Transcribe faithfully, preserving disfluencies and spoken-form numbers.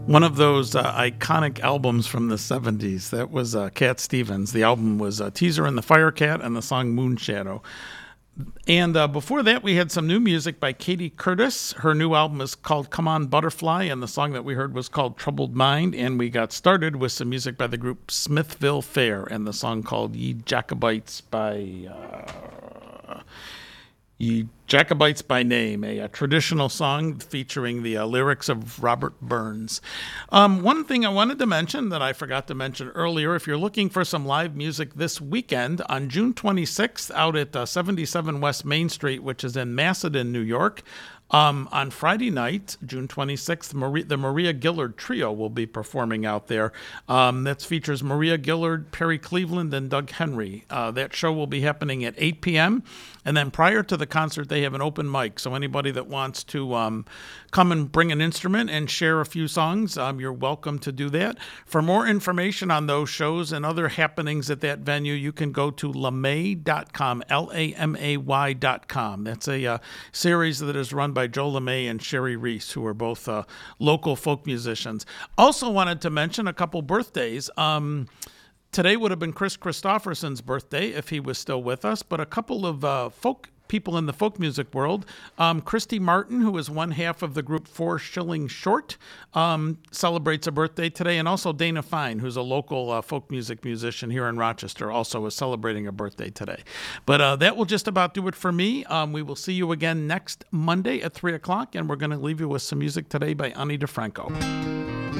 One of those uh, iconic albums from the seventies. That was uh, Cat Stevens. The album was uh, Teaser and the Firecat and the song Moonshadow. And uh, before that, we had some new music by Katie Curtis. Her new album is called Come On Butterfly, and the song that we heard was called Troubled Mind. And we got started with some music by the group Smithville Fair and the song called Ye Jacobites by... Uh, Ye Jacobites by Name, a, a traditional song featuring the uh, lyrics of Robert Burns. Um, one thing I wanted to mention that I forgot to mention earlier, if you're looking for some live music this weekend, on June twenty-sixth, out at uh, seventy-seven West Main Street, which is in Macedon, New York, Um, on Friday night, June twenty-sixth, Maria, the Maria Gillard Trio will be performing out there. Um, that features Maria Gillard, Perry Cleveland, and Doug Henry. Uh, that show will be happening at eight p.m. And then prior to the concert, they have an open mic. So anybody that wants to um, come and bring an instrument and share a few songs, um, you're welcome to do that. For more information on those shows and other happenings at that venue, you can go to lamay dot com, L A M A Y dot com. That's a uh, series that is run by Joe LeMay and Sherry Reese, who are both uh, local folk musicians. Also wanted to mention a couple birthdays. Um, today would have been Chris Christopherson's birthday if he was still with us, but a couple of uh, folk people in the folk music world. Um, Christy Martin, who is one half of the group Four Shilling Short, um, celebrates a birthday today, and also Dana Fine, who's a local uh, folk music musician here in Rochester, also is celebrating a birthday today. But uh, that will just about do it for me. Um, we will see you again next Monday at three o'clock, and we're going to leave you with some music today by Ani DeFranco.